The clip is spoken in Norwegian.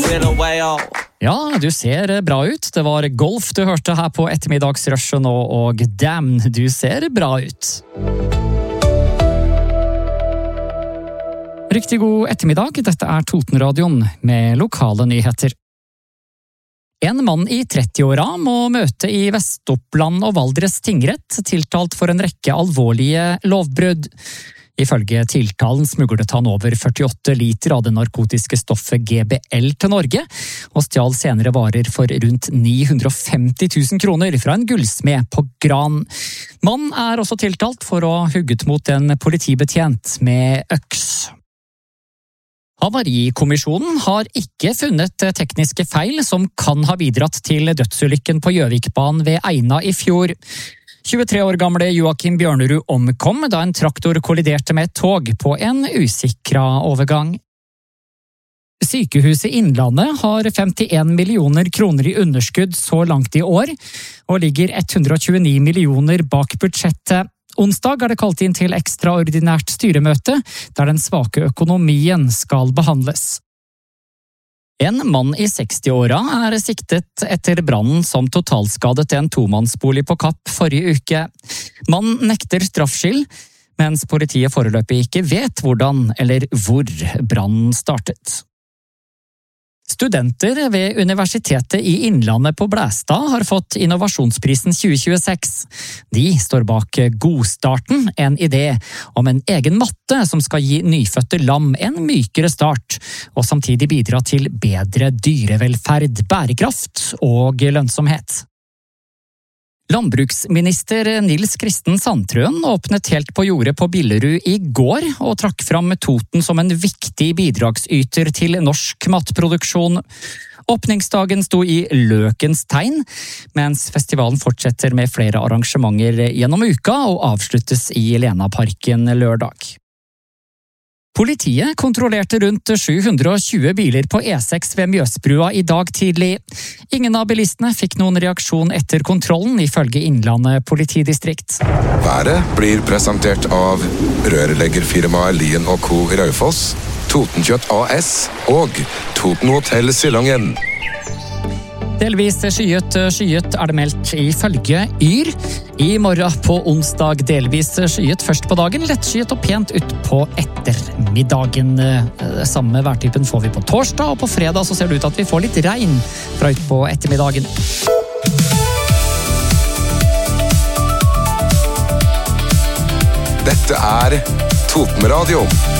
Ja, du ser bra ut. Det var golf du hørte her på ettermiddagsrushen nå, og damn, du ser bra ut. Riktig god ettermiddag, dette er Totenradioen med lokale nyheter. En mann i 30-åra må møte i Vest-Oppland og Valdres tingrett, tiltalt for en rekke alvorlige lovbrudd. Ifølge tiltalen smuglet han over 48 liter av det narkotiske stoffet GBL til Norge, og stjal senere varer for rundt 950 000 kroner fra en gullsmed på Gran. Mannen er også tiltalt for å ha hugget mot en politibetjent med øks. Havarikommisjonen har ikke funnet tekniske feil som kan ha bidratt til dødsulykken på Gjøvikbanen ved Eina i fjor. 23 år gamle Joakim Bjørnerud omkom da en traktor kolliderte med et tog på en usikra overgang. Sykehuset Innlandet har 51 millioner kroner i underskudd så langt i år, og ligger 129 millioner bak budsjettet. Onsdag er det kalt inn til ekstraordinært styremøte, der den svake økonomien skal behandles. En mann i 60-åra er siktet etter brannen som totalskadet en tomannsbolig på Kapp forrige uke. Mannen nekter straffskyld, mens politiet foreløpig ikke vet hvordan eller hvor brannen startet. Studenter ved Universitetet i Innlandet på Blæstad har fått Innovasjonsprisen 2026. De står bak Godstarten, en idé om en egen matte som skal gi nyfødte lam en mykere start, og samtidig bidra til bedre dyrevelferd, bærekraft og lønnsomhet. Landbruksminister Nils Kristen Sandtrøen åpnet helt på jordet på Billerud i går og trakk fram Toten som en viktig bidragsyter til norsk matproduksjon. Åpningsdagen sto i løkens tegn, mens festivalen fortsetter med flere arrangementer gjennom uka og avsluttes i Lenaparken lørdag. Politiet kontrollerte rundt 720 biler på E6 ved Mjøsbrua i dag tidlig. Ingen av bilistene fikk noen reaksjon etter kontrollen, ifølge Innlandet politidistrikt. Været blir presentert av rørleggerfirmaet Lien & Co. i Raufoss, Totenkjøtt AS og Toten Hotel Sillangen. Delvis skyet er det meldt ifølge Yr. I morgen på onsdag delvis skyet først på dagen, lettskyet og pent ut på ettermiddagen. Samme værtypen får vi på torsdag, og på fredag så ser det ut at vi får litt regn fra ut på ettermiddagen. Dette er Totenradioen.